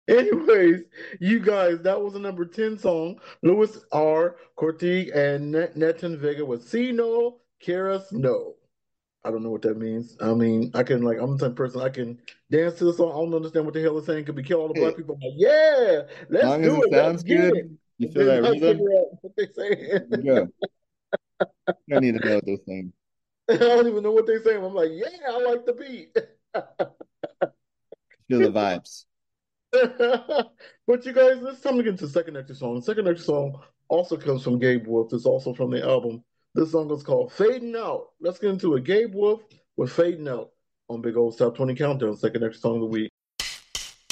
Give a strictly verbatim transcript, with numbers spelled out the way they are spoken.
Anyways, you guys, that was the number ten song. Louis R. Cortez and Net Netin Vega with See No, Keras No. I don't know what that means. I mean, I can like I'm the type of person I can dance to the song. I don't understand what the hell it's saying. Could be kill all the black Hey, people. I'm like, yeah, as let's long as do it it. Let's sounds get it. good, you And feel then that I rhythm, figure out what they're saying. yeah, I need to know what they're saying. I don't even know what they're saying. I'm like, yeah, I like the beat. Feel the vibes. But you guys, it's time to get into the second extra song. The second extra song also comes from Gabe Wolf. It's also from the album. This song is called Fading Out. Let's get into it. Gabe Wolf with Fading Out on Big Old Top twenty Countdown, second extra song of the week.